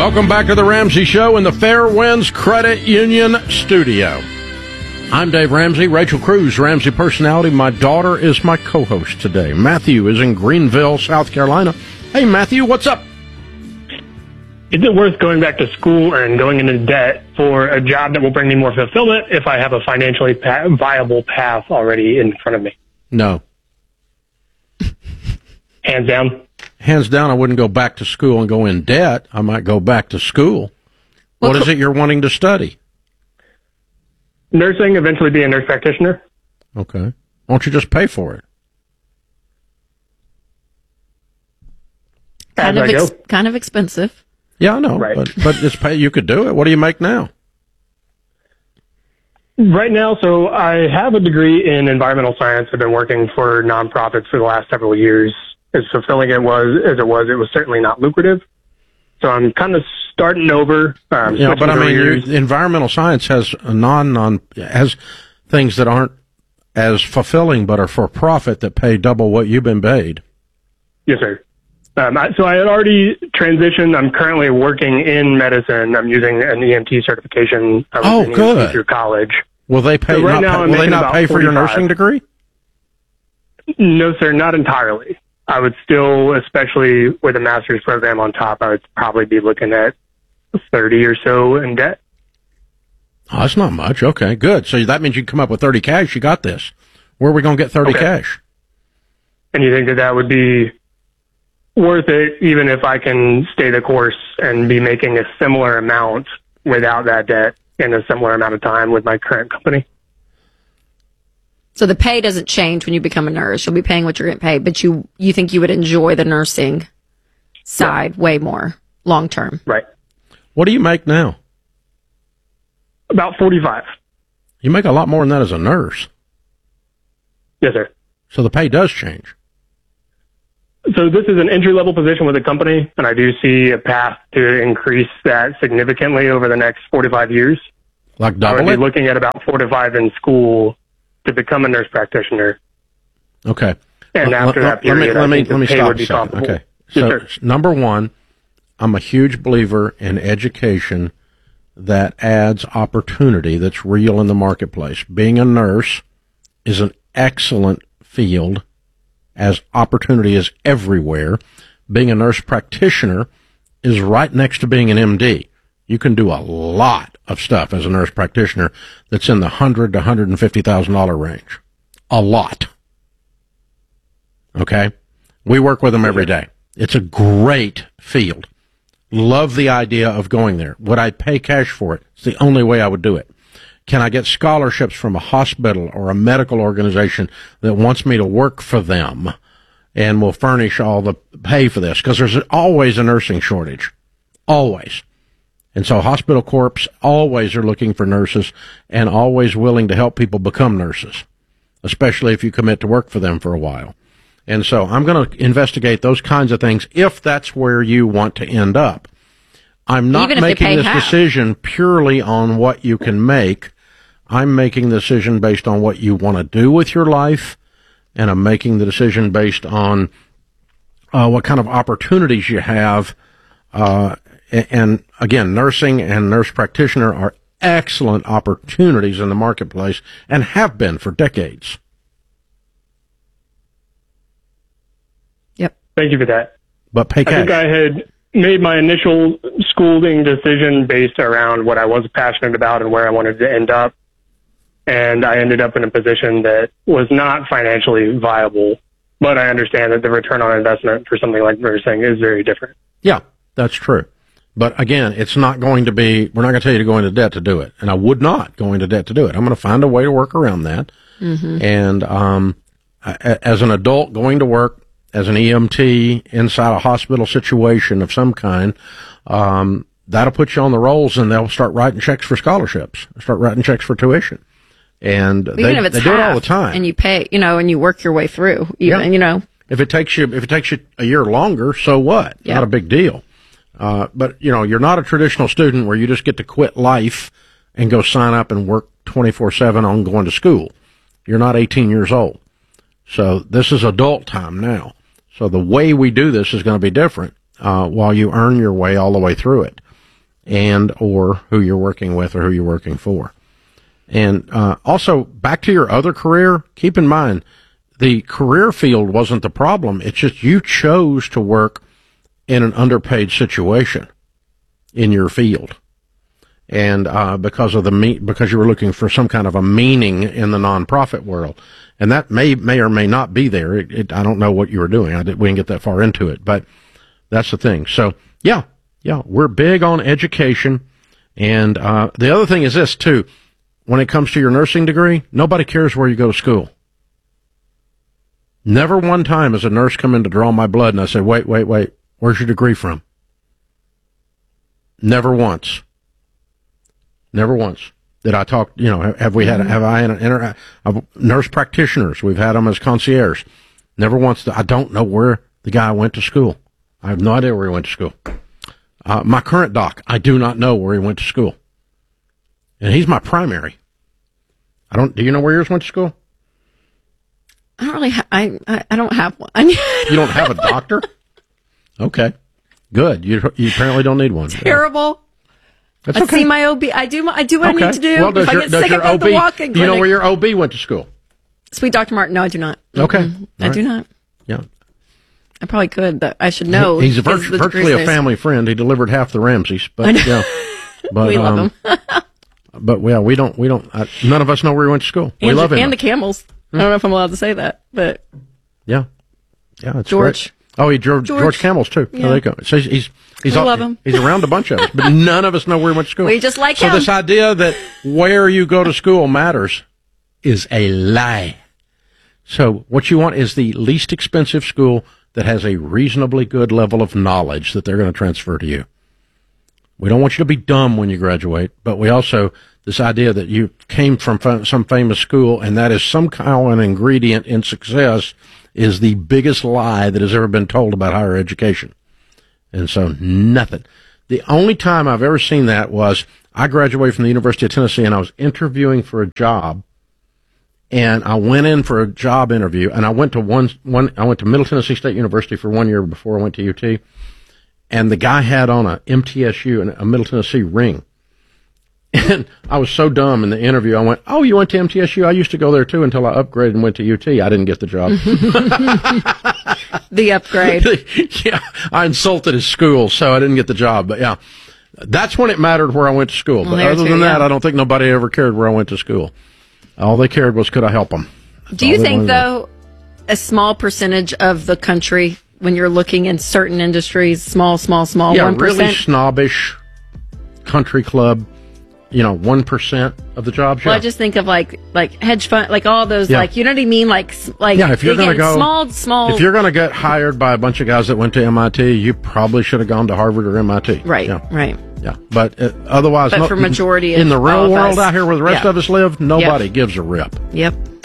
Welcome back to the Ramsey Show in the Fairwinds Credit Union studio. I'm Dave Ramsey. Rachel Cruz, Ramsey personality. My daughter is my co-host today. Matthew is in Greenville, South Carolina. Hey, Matthew, what's up? Is it worth going back to school and going into debt for a job that will bring me more fulfillment if I have a financially viable path already in front of me? No. Hands down? Hands down, I wouldn't go back to school and go in debt. I might go back to school. What is it you're wanting to study? Nursing, eventually be a nurse practitioner. Okay. Why don't you just pay for it? Kind of expensive. Yeah, I know, right. but it's pay. You could do it. What do you make now? Right now, so I have a degree in environmental science. I've been working for nonprofits for the last several years. As fulfilling it was certainly not lucrative. So I'm kind of starting over. But I mean, environmental science has has things that aren't as fulfilling, but are for profit that pay double what you've been paid. Yes, sir. So I had already transitioned. I'm currently working in medicine. I'm using an EMT certification. Good. Through college. Will they pay? So will they not pay for your nursing degree? No, sir, not entirely. I would still, especially with a master's program on top, I would probably be looking at 30 or so in debt. Oh, that's not much. Okay, good. So that means you come up with 30 cash. You got this. Where are we going to get 30 cash? And you think that would be worth it, even if I can stay the course and be making a similar amount without that debt in a similar amount of time with my current company? So the pay doesn't change when you become a nurse. You'll be paying what you're getting paid, but you think you would enjoy the nursing side way more long term. Right. What do you make now? About 45. You make a lot more than that as a nurse. Yes, sir. So the pay does change. So this is an entry-level position with a company, and I do see a path to increase that significantly over the next 4 to 5 years. Like double I would it? be looking at about 4 to 5 in school to become a nurse practitioner. Okay. And after that period, let me stop would be a second. comparable. Okay. Yes, So number one, I'm a huge believer in education that adds opportunity that's real in the marketplace. Being a nurse is an excellent field, as opportunity is everywhere. Being a nurse practitioner is right next to being an MD. You can do a lot of stuff as a nurse practitioner that's in the $100,000 to $150,000 range. A lot. Okay? We work with them every day. It's a great field. Love the idea of going there. Would I pay cash for it? It's the only way I would do it. Can I get scholarships from a hospital or a medical organization that wants me to work for them and will furnish all the pay for this? Because there's always a nursing shortage. Always. And so hospital corps always are looking for nurses and always willing to help people become nurses, especially if you commit to work for them for a while. And so I'm going to investigate those kinds of things if that's where you want to end up. I'm not making this decision purely on what you can make. I'm making the decision based on what you want to do with your life, and I'm making the decision based on what kind of opportunities you have. And again, nursing and nurse practitioner are excellent opportunities in the marketplace and have been for decades. Yep. Thank you for that. But pay cash. I think I had made my initial schooling decision based around what I was passionate about and where I wanted to end up. And I ended up in a position that was not financially viable. But I understand that the return on investment for something like nursing is very different. Yeah, that's true. But again, it's not going to be, we're not going to tell you to go into debt to do it. And I would not go into debt to do it. I'm going to find a way to work around that. Mm-hmm. And as an adult going to work as an EMT inside a hospital situation of some kind, that'll put you on the rolls, and they'll start writing checks for scholarships, start writing checks for tuition. And they do it all the time. And you pay, and you work your way through. If it takes you a year longer, so what? Yeah. Not a big deal. But you're not a traditional student where you just get to quit life and go sign up and work 24/7 on going to school. You're not 18 years old. So this is adult time now. So the way we do this is going to be different, while you earn your way all the way through it. and or who you're working with or who you're working for. And also, back to your other career, keep in mind, the career field wasn't the problem. It's just you chose to work in an underpaid situation in your field. And because you were looking for some kind of a meaning in the nonprofit world. And that may or may not be there. I don't know what you were doing. We didn't get that far into it. But that's the thing. So, yeah, we're big on education. And the other thing is this, too. When it comes to your nursing degree, nobody cares where you go to school. Never one time has a nurse come in to draw my blood and I said, wait, where's your degree from? Never once. Never once did I talk, have I had nurse practitioners? We've had them as concierge. Never once. I don't know where the guy went to school. I have no idea where he went to school. My current doc, I do not know where he went to school. And he's my primary. Do you know where yours went to school? I don't really I don't have one. You don't have a doctor? Okay. Good. You apparently don't need one. Terrible. That's I okay. see my OB. I do what I need to do. Well, if I get sick, I go to the walk-in do you know clinic. where your OB went to school? Sweet Dr. Martin. No, I do not. Okay. Mm-hmm. I do not. Yeah. I probably could, but I should know. He's virtually a family friend. He delivered half the Ramseys, but yeah. But, we love him. But yeah, we don't. None of us know where he went to school. We love him. And the Camels. I don't know if I'm allowed to say that, but yeah, it's George. Great. Oh, he George Camels too. Yeah. Oh, there you go. So he's love him. He's around a bunch of us, but none of us know where he went to school. We just like him. So this idea that where you go to school matters is a lie. So what you want is the least expensive school that has a reasonably good level of knowledge that they're going to transfer to you. We don't want you to be dumb when you graduate, but we also, this idea that you came from some famous school and that is somehow an ingredient in success is the biggest lie that has ever been told about higher education. And so nothing. The only time I've ever seen that was I graduated from the University of Tennessee and I was interviewing for a job. And I went in for a job interview and I went to I went to Middle Tennessee State University for 1 year before I went to UT. And the guy had on a MTSU and a Middle Tennessee ring. And I was so dumb in the interview. I went, "Oh, you went to MTSU? I used to go there too until I upgraded and went to UT. I didn't get the job." The upgrade. Yeah, I insulted his school, so I didn't get the job. But yeah, that's when it mattered where I went to school. But other than that, I don't think nobody ever cared where I went to school. All they cared was, could I help them? Do you think, though, a small percentage of the country, when you're looking in certain industries, small, yeah, 1%? Really snobbish country club, 1% of the jobs. Well, yeah. I just think of like hedge fund, like all those, Yeah. you know what I mean? Like yeah, if you're going to go small. If you're going to get hired by a bunch of guys that went to MIT, you probably should have gone to Harvard or MIT. Right, yeah. right. Yeah, but otherwise, But for majority in the of real all of world us, out here where the rest yeah. of us live, nobody gives a rip. Yep.